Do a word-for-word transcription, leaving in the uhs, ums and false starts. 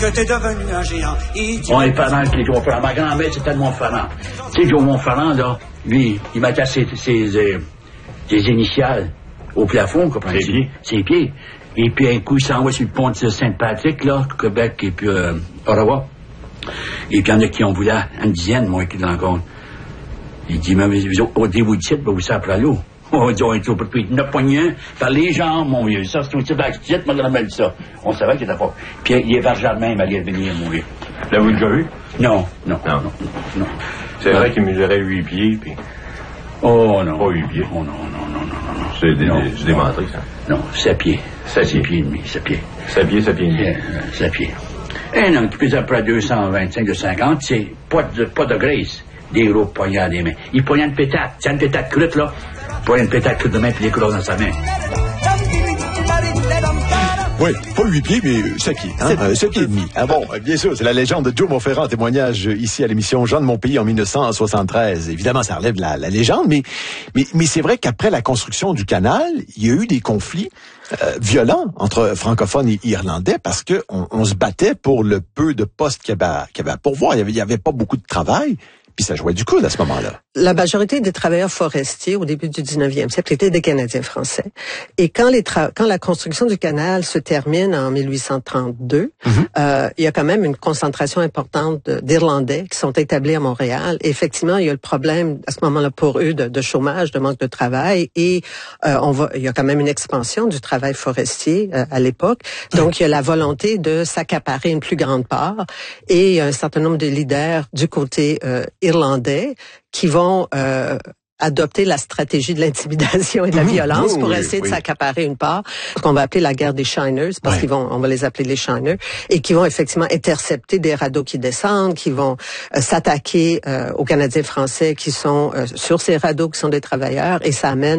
Que t'es devenu un géant. On est parents qui Joe Ferrand. Ma grand-mère, c'était de Montferrand. Tu sais, Joe Montferrand, là, lui, il mettait ses, ses, euh, ses initiales au plafond, comprenez-vous? Ses pieds. Ses pieds. Et puis, un coup, il s'en va sur le pont de Saint-Patrick, là, Québec, et puis, euh, Ottawa. Et puis, il y en a qui ont voulu une dizaine, moi, qui dans le compte. Il dit, mais vous, au début du site, vous savez, à l'eau. On dit, on est au prix de neuf poignets par les jambes, mon vieux. Ça, c'est aussi d'activité, moi, j'en ai dit ça. On savait qu'il était pas. Puis, il est vers Germain, il allait venir mourir. L'avez-vous déjà vu? Non, non, non, non. non. C'est non. Vrai qu'il mesurait huit pieds, puis. Oh, non. Pas huit pieds. Oh, non, non, non, non, non, non. C'est dé dé démentré, ça. Non, sept pieds. sept pieds et demi, sept pieds. sept pieds, sept pieds et demi. Euh, sept pieds. Un homme qui pèse à peu près deux cent vingt-cinq, deux cent cinquante, c'est pas de, pas de graisse. Des gros poignards des mains. Il poignait une pétate. C'est une pétate crute, là. Il poignait une pétate crute de main, puis il éclose dans sa main. Oui, pas huit pieds, mais sept pieds. Hein? Euh, sept pieds et demi. Ah bon, bien sûr, c'est la légende de Joe Montferrand, témoignage ici à l'émission Jean de mon pays en mille neuf cent soixante-treize. Évidemment, ça relève la, la légende, mais, mais, mais c'est vrai qu'après la construction du canal, il y a eu des conflits euh, violents entre francophones et irlandais parce que on, on se battait pour le peu de postes qu'il y avait, qu'il y avait à pourvoir. Il y avait, il y avait pas beaucoup de travail. Puis ça jouait du coude à ce moment-là. La majorité des travailleurs forestiers au début du dix-neuvième siècle étaient des Canadiens français. Et quand les tra- quand la construction du canal se termine en mille huit cent trente-deux, mm-hmm. euh, il y a quand même une concentration importante d'Irlandais qui sont établis à Montréal. Et effectivement, il y a le problème à ce moment-là pour eux de, de chômage, de manque de travail. Et euh, on va, il y a quand même une expansion du travail forestier euh, à l'époque. Donc, il y a la volonté de s'accaparer une plus grande part. Et il y a un certain nombre de leaders du côté euh, irlandais qui vont euh, adopter la stratégie de l'intimidation et de la violence pour essayer oui, de s'accaparer une part, ce qu'on va appeler la guerre des Shiners, parce ouais. qu'ils vont, on va les appeler les Shiners, et qui vont effectivement intercepter des radeaux qui descendent, qui vont euh, s'attaquer euh, aux Canadiens français qui sont euh, sur ces radeaux, qui sont des travailleurs, et ça amène